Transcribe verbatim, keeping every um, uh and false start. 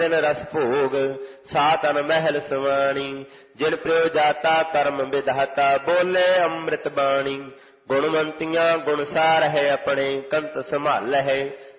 दिन रस भोग सातन महल सुवाणी जिन प्रयो जाता कर्म विधाता बोले अमृत बाणी गुणवंतियां गुण सार है अपने कंत संभाल है